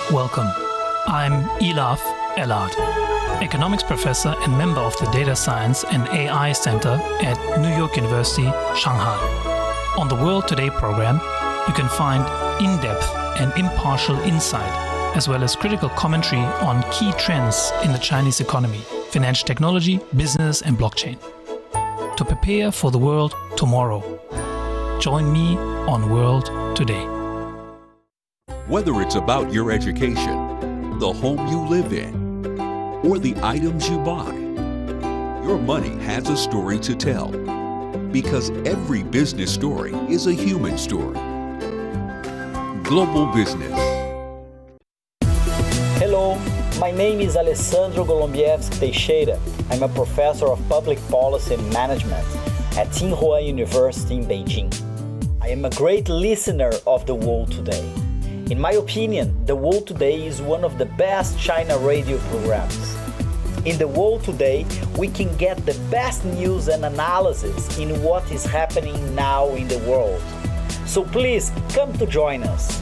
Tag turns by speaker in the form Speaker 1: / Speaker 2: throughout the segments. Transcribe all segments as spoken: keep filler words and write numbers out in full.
Speaker 1: Welcome. I'm Elaf Elad, economics professor and member of the Data Science and A I Center at New York University, Shanghai. On the World Today program, you can find in-depth and impartial insight, as well as critical commentary on key trends in the Chinese economy, financial technology, business, and blockchain. To prepare for the world tomorrow, join me on World Today.
Speaker 2: Whether it's about your education, the home you live in, or the items you buy, your money has a story to tell. Because every business story is a human story. Global Business.
Speaker 3: Hello, my name is Alessandro Golombieski Teixeira. I'm a professor of public policy and management at Tsinghua University in Beijing. I am a great listener of The World Today. In my opinion, The World Today is one of the best China radio programs. In The World Today, we can get the best news and analysis in what is happening now in the world. So please come to join us.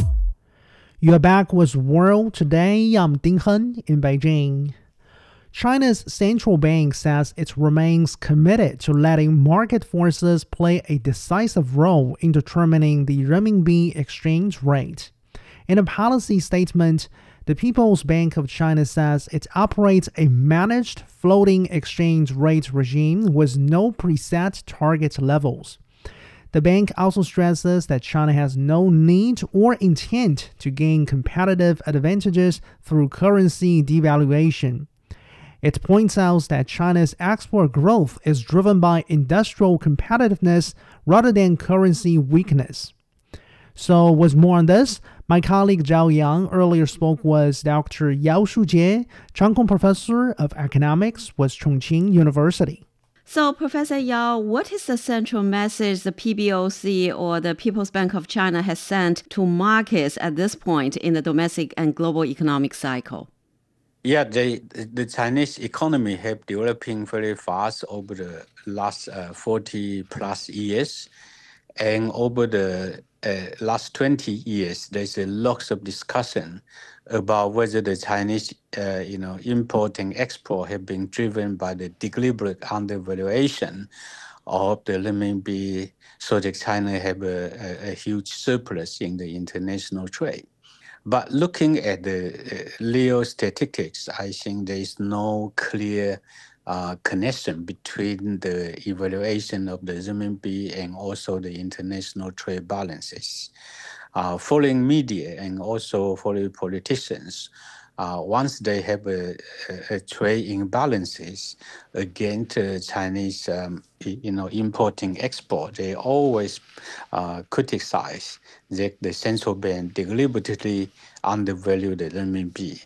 Speaker 4: You're back with World Today. I'm Ding Hen in Beijing. China's central bank says it remains committed to letting market forces play a decisive role in determining the renminbi exchange rate. In a policy statement, the People's Bank of China says it operates a managed floating exchange rate regime with no preset target levels. The bank also stresses that China has no need or intent to gain competitive advantages through currency devaluation. It points out that China's export growth is driven by industrial competitiveness rather than currency weakness. So, with more on this, my colleague Zhao Yang earlier spoke with Doctor Yao Shujie, Chang Kong Professor of Economics with Chongqing University.
Speaker 5: So, Professor Yao, what is the central message the P B O C or the People's Bank of China has sent to markets at this point in the domestic and global economic cycle?
Speaker 6: Yeah, they, the Chinese economy have developing very fast over the last uh, forty plus years. And over the uh, last twenty years, there's a lots of discussion about whether the Chinese uh, you know, import and export have been driven by the deliberate undervaluation of the renminbi, so that China have a, a, a huge surplus in the international trade. But looking at the uh, real statistics, I think there is no clear uh, connection between the evaluation of the renminbi and also the international trade balances. Uh, foreign media and also foreign politicians, uh, once they have a, a, a trade imbalances against uh, Chinese, um, you know, importing export, they always uh, criticize that the central bank deliberately undervalue the renminbi.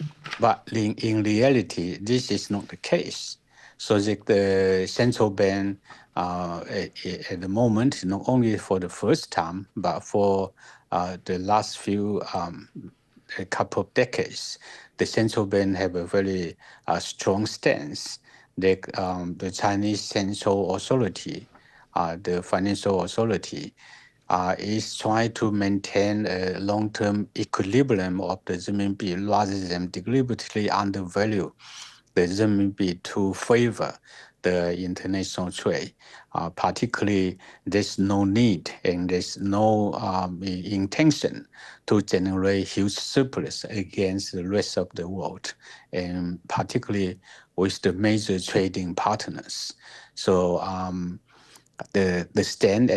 Speaker 6: But in, in reality, this is not the case. So that the central bank uh, at, at the moment, not only for the first time, but for uh, the last few um, a couple of decades, the central bank have a very uh, strong stance that um, the Chinese central authority, uh, the financial authority, uh, is trying to maintain a long-term equilibrium of the renminbi rather than deliberately undervalue the renminbi to favor the international trade. Uh, particularly, there's no need and there's no um, intention to generate huge surplus against the rest of the world, and particularly with the major trading partners. So um, the the stand